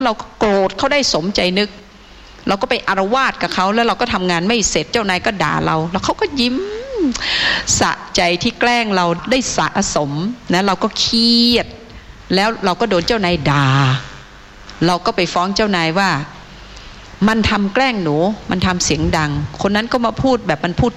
เราโกรธเขาได้สมใจนึกเราก็ไปอาละวาดกับเขาแล้วเราก็ทำงานไม่เสร็จเจ้านายก็ด่าเราแล้วเขาก็ยิ้มสะใจที่แกล้งเราได้สะสมนะเราก็เครียดแล้วเราก็โดนเจ้านายด่าเราก็ไปฟ้องเจ้านายว่ามันทำแกล้งหนูมันทำเสียงดังคนนั้นก็มาพูดแบบมันพูด